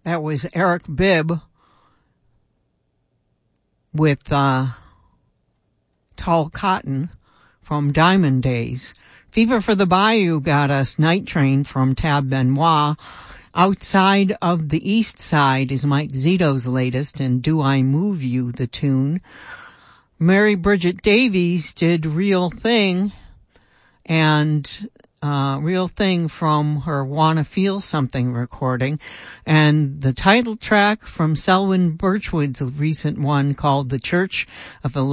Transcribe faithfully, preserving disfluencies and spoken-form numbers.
That was Eric Bibb with uh, Tall Cotton from Diamond Days. Fever for the Bayou got us Night Train from Tab Benoit. Outside of the East Side is Mike Zito's latest, and Do I Move You, the tune. Mary Bridget Davies did Real Thing, and uh, Real Thing from her Wanna Feel Something recording, and the title track from Selwyn Birchwood's recent one called The Church of